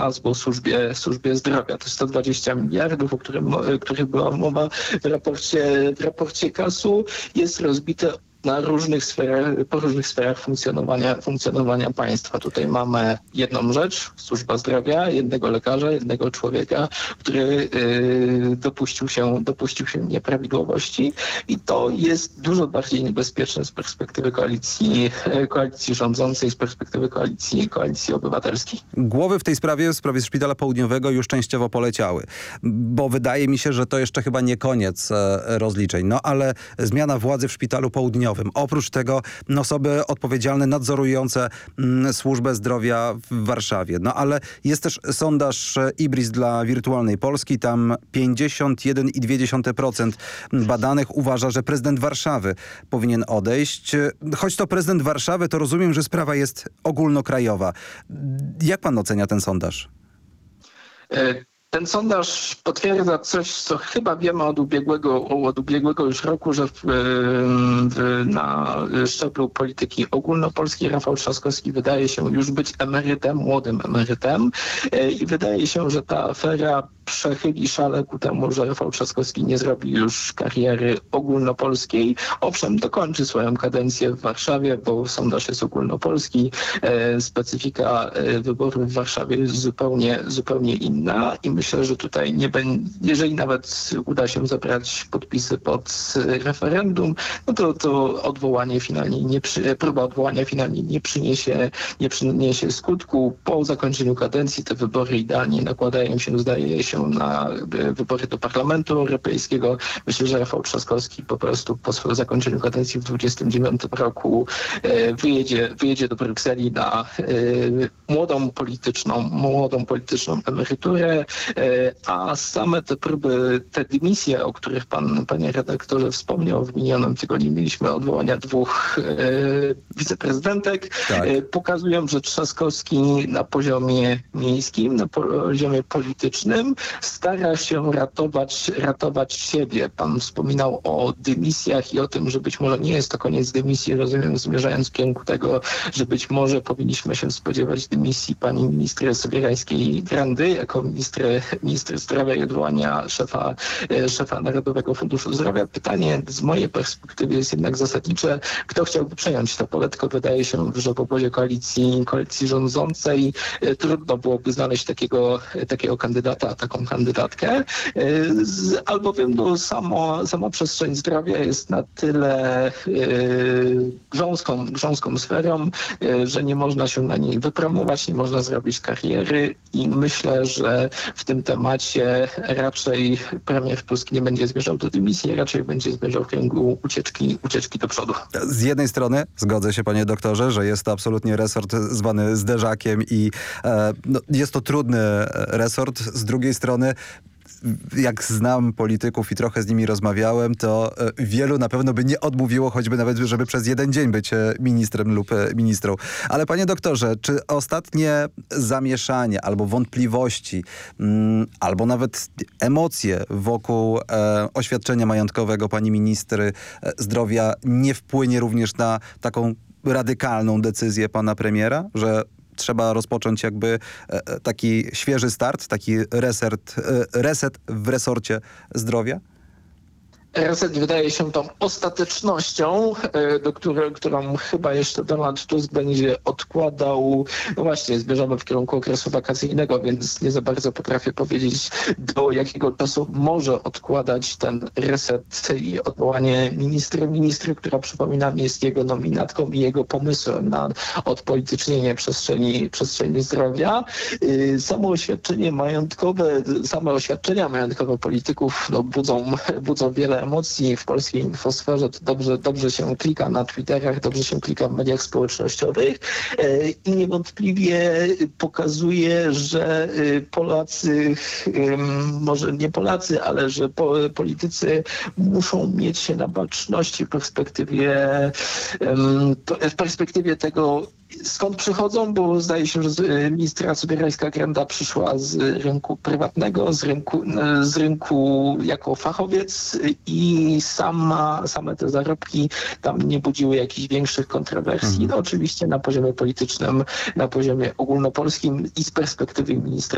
hasło służbie zdrowia. To 120 miliardów, o których była mowa w raporcie KAS-u, jest rozbite na po różnych sferach funkcjonowania państwa. Tutaj mamy jedną rzecz, służba zdrowia, jednego lekarza, jednego człowieka, który dopuścił się nieprawidłowości i to jest dużo bardziej niebezpieczne z perspektywy koalicji rządzącej, z perspektywy koalicji obywatelskiej. Głowy w tej sprawie Szpitala Południowego już częściowo poleciały, bo wydaje mi się, że to jeszcze chyba nie koniec rozliczeń. No ale zmiana władzy w Szpitalu Południowym. Oprócz tego osoby odpowiedzialne, nadzorujące służbę zdrowia w Warszawie. No ale jest też sondaż IBRIS dla Wirtualnej Polski. Tam 51,2% badanych uważa, że prezydent Warszawy powinien odejść. Choć to prezydent Warszawy, to rozumiem, że sprawa jest ogólnokrajowa. Jak pan ocenia ten sondaż? Ten sondaż potwierdza coś, co chyba wiemy od ubiegłego już roku, że na szczeblu polityki ogólnopolskiej Rafał Trzaskowski wydaje się już być młodym emerytem i wydaje się, że ta afera przechyli szale ku temu, że Rafał Trzaskowski nie zrobi już kariery ogólnopolskiej. Owszem, dokończy swoją kadencję w Warszawie, bo sondaż jest ogólnopolski. Specyfika wyborów w Warszawie jest zupełnie inna i myślę, że tutaj jeżeli nawet uda się zebrać podpisy pod referendum, no to próba odwołania finalnie nie przyniesie skutku. Po zakończeniu kadencji te wybory idealnie nakładają się, zdaje się, na wybory do Parlamentu Europejskiego. Myślę, że Rafał Trzaskowski po prostu po swoim zakończeniu kadencji w 29 roku wyjedzie do Brukseli na młodą polityczną emeryturę, a same te próby, te dymisje, o których pan, panie redaktorze, wspomniał w minionym tygodniu, mieliśmy odwołania 2 wiceprezydentek, tak, pokazują, że Trzaskowski na poziomie miejskim, na poziomie politycznym stara się ratować siebie. Pan wspominał o dymisjach i o tym, że być może nie jest to koniec dymisji, rozumiem, zmierzając w kierunku tego, że być może powinniśmy się spodziewać dymisji pani minister Sobierańskiej-Grandy jako minister zdrowia i odwołania szefa Narodowego Funduszu Zdrowia. Pytanie z mojej perspektywy jest jednak zasadnicze. Kto chciałby przejąć to poletko? Wydaje się, że w obozie koalicji rządzącej trudno byłoby znaleźć takiego kandydata, taką kandydatkę, albowiem sama przestrzeń zdrowia jest na tyle grząską sferą, że nie można się na niej wypromować, nie można zrobić kariery i myślę, że w tym temacie raczej premier Tusk nie będzie zmierzał do dymisji, raczej będzie zmierzał w kierunku ucieczki do przodu. Z jednej strony zgodzę się, panie doktorze, że jest to absolutnie resort zwany zderzakiem i jest to trudny resort. Z drugiej strony, jak znam polityków i trochę z nimi rozmawiałem, to wielu na pewno by nie odmówiło choćby nawet, żeby przez jeden dzień być ministrem lub ministrą. Ale panie doktorze, czy ostatnie zamieszanie albo wątpliwości, albo nawet emocje wokół oświadczenia majątkowego pani ministry zdrowia nie wpłynie również na taką radykalną decyzję pana premiera, że trzeba rozpocząć jakby taki świeży start, taki reset w resorcie zdrowia? Reset wydaje się tą ostatecznością, którą chyba jeszcze Donald Tusk będzie odkładał. No właśnie, zmierzamy w kierunku okresu wakacyjnego, więc nie za bardzo potrafię powiedzieć, do jakiego czasu może odkładać ten reset i odwołanie ministry, która, przypominam, jest jego nominatką i jego pomysłem na odpolitycznienie przestrzeni zdrowia. Same oświadczenia majątkowe polityków budzą wiele emocji w polskiej infosferze. To dobrze się klika na Twitterach, dobrze się klika w mediach społecznościowych i niewątpliwie pokazuje, że Polacy, może nie Polacy, ale że politycy muszą mieć się na baczności w perspektywie tego, skąd przychodzą, bo zdaje się, że ministra Sobierańska-Granda przyszła z rynku prywatnego, z rynku jako fachowiec i same te zarobki tam nie budziły jakichś większych kontrowersji. No oczywiście na poziomie politycznym, na poziomie ogólnopolskim i z perspektywy ministra